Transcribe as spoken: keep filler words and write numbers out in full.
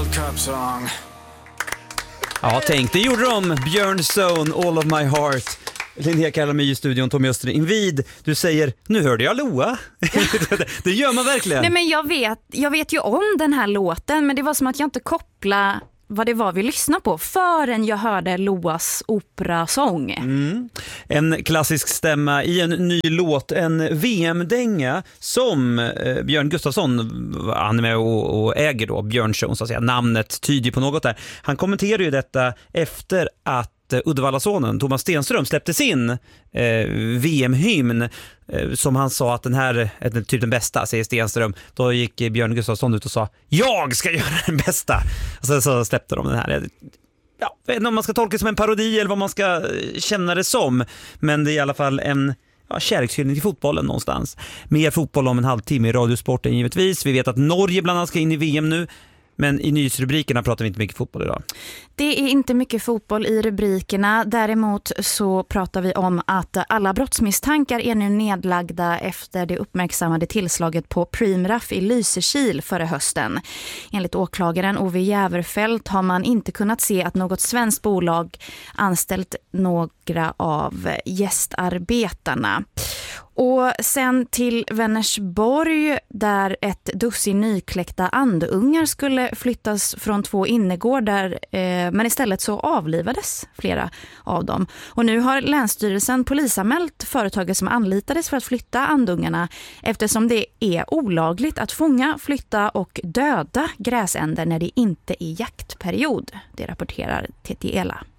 World Cup song. Ja, tänk, det gjorde de. Björn Stone, All of My Heart. Linnea Kalami i studion, Tommy Öster invid. Du säger, nu hörde jag Loa. Det gör man verkligen. Nej, men jag vet, jag vet ju om den här låten, men det var som att jag inte kopplade vad det var vi lyssnade på förrän jag hörde Loas operasång. Mm. En klassisk stämma i en ny låt, en V M-dänga som eh, Björn Gustafsson, han är med och, och äger då Björn Show, så att säga. Namnet tyder på något där. Han kommenterar ju detta efter att Uddevallasonen Thomas Stenström släppte sin eh, V M-hymn eh, som han sa att den här är typ den bästa, säger Stenström. Då gick Björn Gustafsson ut och sa, jag ska göra den bästa. Och så, så släppte de den här. Ja, jag vet inte om man ska tolka det som en parodi eller vad man ska känna det som, men det är i alla fall en ja, kärlekshyllning till fotbollen någonstans. Mer fotboll om en halvtimme i Radiosporten givetvis. Vi vet att Norge bland annat ska in i V M nu. Men i nyhetsrubrikerna pratar vi inte mycket fotboll idag. Det är inte mycket fotboll i rubrikerna. Däremot så pratar vi om att alla brottsmisstankar är nu nedlagda efter det uppmärksammade tillslaget på Primraf i Lysekil förra hösten. Enligt åklagaren Ove Jäverfelt har man inte kunnat se att något svenskt bolag anställt några av gästarbetarna. Och sen till Vänersborg där ett dussin nykläckta andungar skulle flyttas från två innergårdar, eh, men istället så avlivades flera av dem. Och nu har Länsstyrelsen polisanmält företaget som anlitades för att flytta andungarna eftersom det är olagligt att fånga, flytta och döda gräsänder när det inte är jaktperiod. Det rapporterar T T Ela.